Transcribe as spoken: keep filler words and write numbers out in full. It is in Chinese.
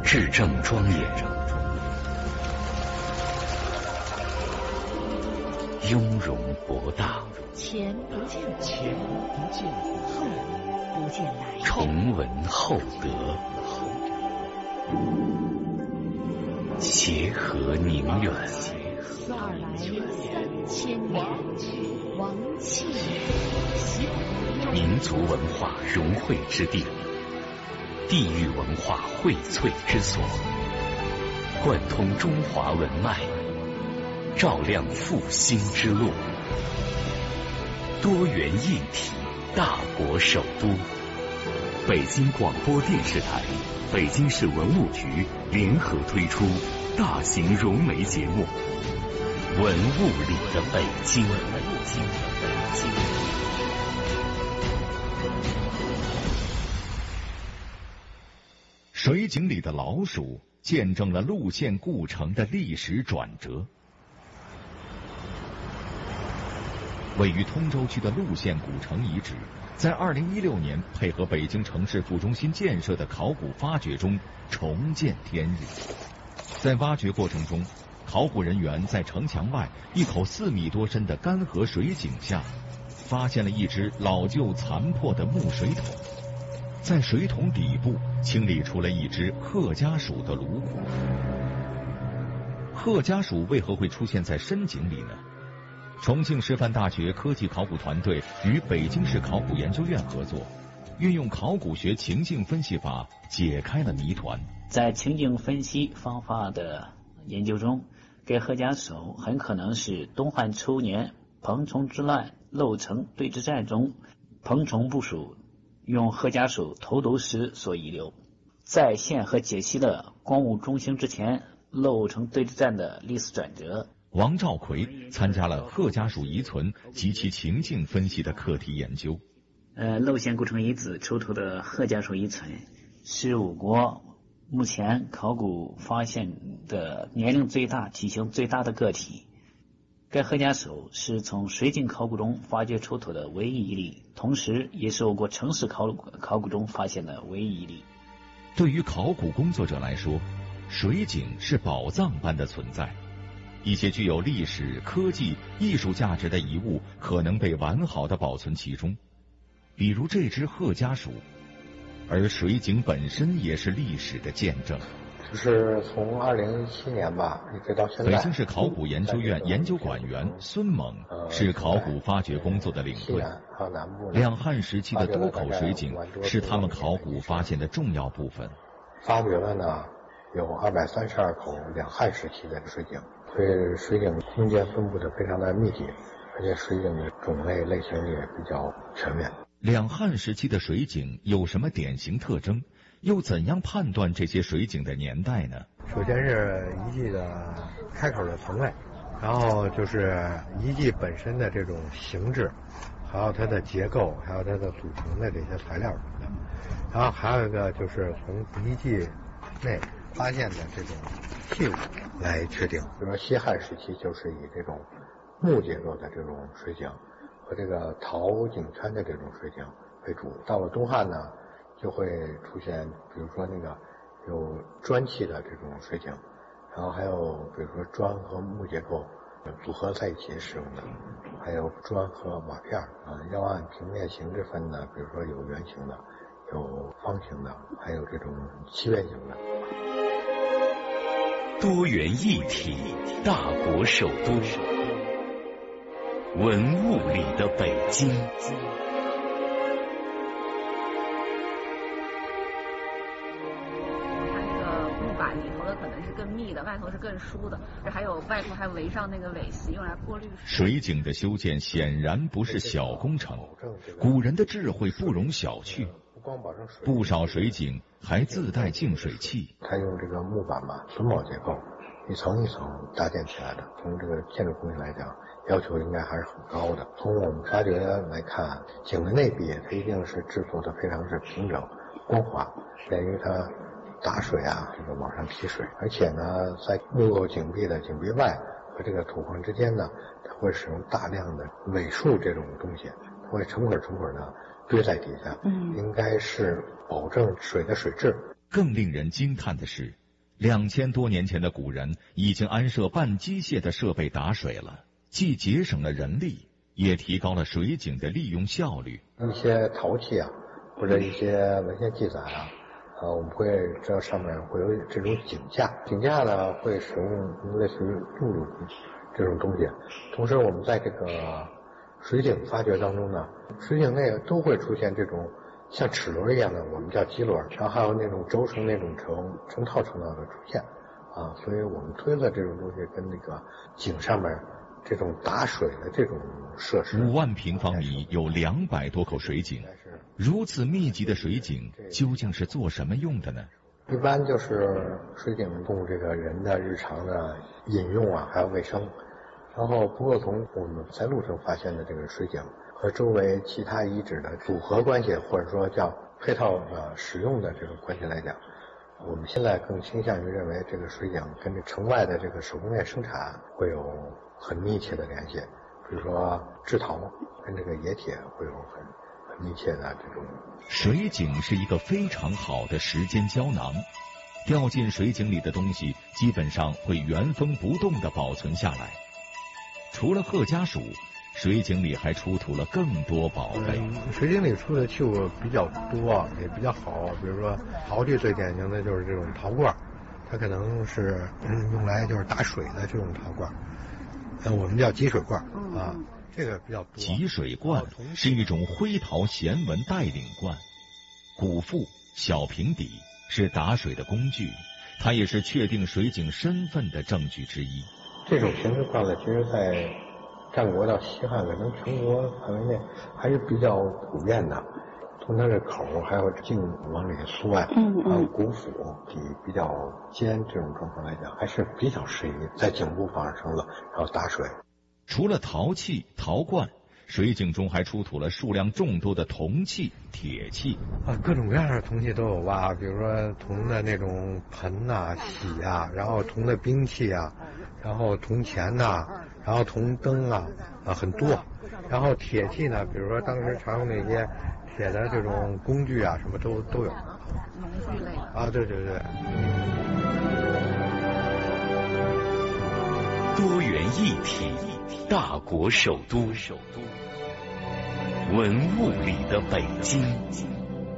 质证庄严，雍容博大， 前不见前不见后不见来， 重闻厚德，协和宁远。 二来三千年，王气息， 民族文化融汇之地，地域文化荟萃之所，贯通中华文脉，照亮复兴之路。多元一体大国首都，北京广播电视台、北京市文物局联合推出大型融媒节目《文物里的北京》。 水井里的老鼠见证了陆县故城的历史转折。位于通州区的陆县古城遗址，在二零一六年配合北京城市副中心建设的考古发掘中重见天日。在挖掘过程中，考古人员在城墙外一口四米多深的干涸水井下，发现了一只老旧残破的木水桶。在水桶底部清理出了一只褐家鼠的颅骨。褐家鼠为何会出现在深井里呢？重庆师范大学科技考古团队与北京市考古研究院合作，运用考古学情境分析法解开了谜团。 在情境分析方法的研究中，给褐家鼠很可能是东汉初年彭崇之乱漏城对峙战中彭崇部署用褐家鼠投毒时所遗留。在线和解析了光武中兴之前漏城对峙战的历史转折。 王兆奎参加了褐家鼠遗存及其情境分析的课题研究。 呃，窦县古城遗址出土的褐家鼠遗存是我国目前考古发现的年龄最大、体型最大的个体。该褐家鼠是从水井考古中发掘出土的唯一一例，同时也是我国城市考古考古中发现的唯一一例。 对于考古工作者来说，水井是宝藏般的存在。一些具有历史、科技、艺术价值的遗物可能被完好的保存其中，比如这只褐家鼠，而水井本身也是历史的见证。 就是从二零一七年吧，一直到现在。 北京市考古研究院研究馆员孙猛是考古发掘工作的领队。两汉时期的多口水井是他们考古发现的重要部分。 发掘了呢有二百三十二口两汉时期的水井，所以水井空间分布的非常的密集，而且水井的种类类型也比较全面。 两汉时期的水井有什么典型特征？又怎样判断这些水井的年代呢？ 首先是遗迹的开口的层位，然后就是遗迹本身的这种形制，还有它的结构，还有它的组成的这些材料什么的。然后还有一个就是从遗迹内发现的这种器物来确定。比如说西汉时期就是以这种木结构的这种水井和这个陶井圈的这种水井为主。到了东汉呢，就会出现比如说那个有砖砌的这种水井，然后还有比如说砖和木结构组合在一起使用的，还有砖和瓦片啊。要按平面形制分呢，比如说有圆形的，有方形的，还有这种七边形的。 多元一体大国首都，文物里的北京。 外头是更疏的，还有外头还围上那个苇席用来过滤水。水井的修建显然不是小工程，古人的智慧不容小觑。不少水井还自带净水器。 它用这个木板吧，榫卯结构，一层一层搭建起来的。从这个建筑工艺来讲，要求应该还是很高的。从我们发掘来看，井的内壁它一定是制作的非常是平整光滑，便于它打水啊，这个往上提水。而且呢，在木构井壁的井壁外和这个土框之间呢，它会使用大量的尾树这种东西，它会成捆成捆的堆在底下，嗯，应该是保证水的水质。 更令人惊叹的是，两千多年前的古人已经安设半机械的设备打水了，既节省了人力，也提高了水井的利用效率。 一些陶器啊，或者一些文献记载啊，呃，我们会这上面会有这种井架，井架呢会使用类似于露露这种东西。同时，我们在这个水井发掘当中呢，水井内都会出现这种像齿轮一样的，我们叫基轮，然后还有那种轴承那种成成套成套的出现啊，所以我们推了这种东西跟那个井上面这种打水的这种设施。 五万平方米有两百多口水井，如此密集的水井究竟是做什么用的呢？ 一般就是水井供这个人的日常的饮用啊，还有卫生。然后不过从我们在陆上发现的这个水井和周围其他遗址的组合关系，或者说叫配套的使用的这种关系来讲，我们现在更倾向于认为这个水井跟这城外的这个手工业生产会有很密切的联系。比如说制陶跟这个冶铁会有很很密切的这种。 水井是一个非常好的时间胶囊，掉进水井里的东西基本上会原封不动地保存下来。除了褐家鼠，水井里还出土了更多宝贝。 嗯、水井里出的器物比较多，也比较好。比如说陶器最典型的就是这种陶罐，它可能是、嗯、用来就是打水的这种陶罐，呃，我们叫集水罐啊，这个比较多。 集水罐是一种灰陶弦纹带领罐，鼓腹、小平底是打水的工具，它也是确定水井身份的证据之一。 这种形式罐呢，其实在战国到西汉，可能全国范围内还是比较普遍的。从它这口还有颈往里缩，嗯嗯，还有鼓腹比比较尖这种状况来讲，还是比较适宜在颈部放上绳子，然后打水。 除了陶器、陶罐，水井中还出土了数量众多的铜器、铁器啊，各种各样的铜器都有吧，比如说铜的那种盆呐、啊、洗啊，然后铜的兵器啊，然后铜钱呐、啊，然后铜灯啊，啊很多。然后铁器呢，比如说当时常用那些铁的这种工具啊，什么都都有。 农具类的啊，对对对。 多元一体，大国首都，文物里的北京。